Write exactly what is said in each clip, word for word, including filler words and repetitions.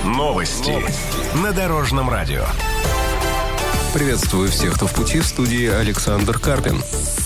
Новости, Новости. На Дорожном радио. Приветствую всех, кто в пути. В студии Александр Карпин.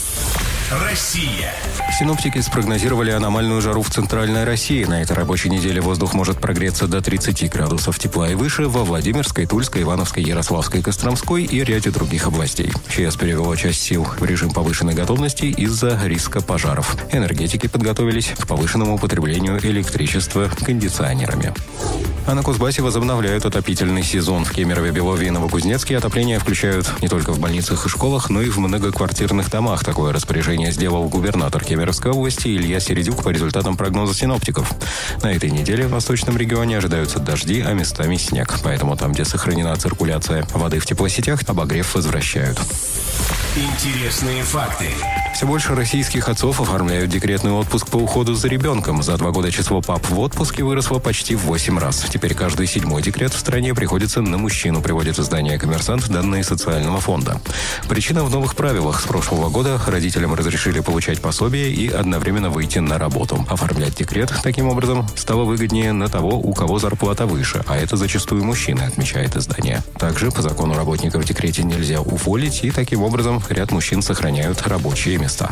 Россия. Синоптики спрогнозировали аномальную жару в центральной России. На этой рабочей неделе воздух может прогреться до тридцати градусов тепла и выше во Владимирской, Тульской, Ивановской, Ярославской, Костромской и ряде других областей. ЧС перевело часть сил в режим повышенной готовности из-за риска пожаров. Энергетики подготовились к повышенному употреблению электричества кондиционерами. А на Кузбассе возобновляют отопительный сезон. В Кемерове, Белове и Новокузнецке отопление включают не только в больницах и школах, но и в многоквартирных домах. Такое распоряжение сделал губернатор Кемеровской области Илья Середюк по результатам прогноза синоптиков. На этой неделе в восточном регионе ожидаются дожди, а местами снег. Поэтому там, где сохранена циркуляция воды в теплосетях, обогрев возвращают. Интересные факты. Все больше российских отцов оформляют декретный отпуск по уходу за ребенком. За два года число пап в отпуске выросло почти в восемь раз. Теперь каждый седьмой декрет в стране приходится на мужчину, приводит издание «Коммерсант» данные социального фонда. Причина в новых правилах. С прошлого года родителям разрешили получать пособие и одновременно выйти на работу. Оформлять декрет, таким образом, стало выгоднее на того, у кого зарплата выше, а это зачастую мужчины, отмечает издание. Также по закону работника в декрете нельзя уволить, и таким образом ряд мужчин сохраняют рабочие места.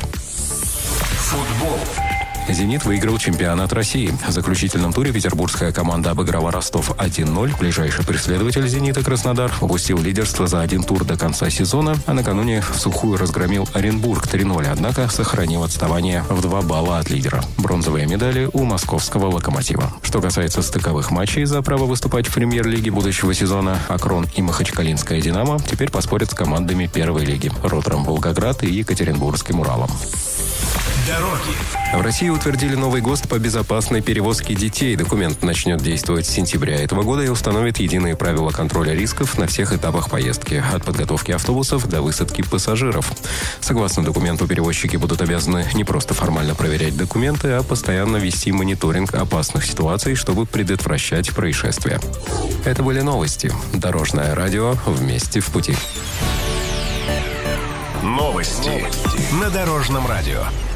Футбол. «Зенит» выиграл чемпионат России. В заключительном туре петербургская команда обыграла Ростов один ноль. Ближайший преследователь «Зенита» Краснодар упустил лидерство за один тур до конца сезона, а накануне в сухую разгромил Оренбург три ноль, однако сохранил отставание в два балла от лидера. Бронзовые медали у московского «Локомотива». Что касается стыковых матчей за право выступать в премьер-лиге будущего сезона, Акрон и Махачкалинская «Динамо» теперь поспорят с командами первой лиги – Ротором Волгоград и Екатеринбургским «Уралом». Дороги. В России утвердили новый ГОСТ по безопасной перевозке детей. Документ начнет действовать с сентября этого года и установит единые правила контроля рисков на всех этапах поездки, от подготовки автобусов до высадки пассажиров. Согласно документу, перевозчики будут обязаны не просто формально проверять документы, а постоянно вести мониторинг опасных ситуаций, чтобы предотвращать происшествия. Это были новости. Дорожное радио. Вместе в пути. Новости, Новости. На Дорожном радио.